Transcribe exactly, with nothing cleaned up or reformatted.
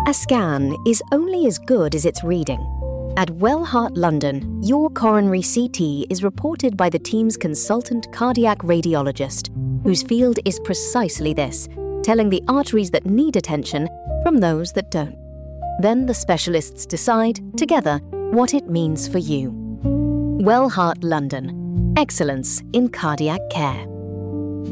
A scan is only as good as its reading. At Wellheart London, your coronary C T is reported by the team's consultant cardiac radiologist, whose field is precisely this, telling the arteries that need attention from those that don't. Then the specialists decide, together, what it means for you. Wellheart London. Excellence in cardiac care.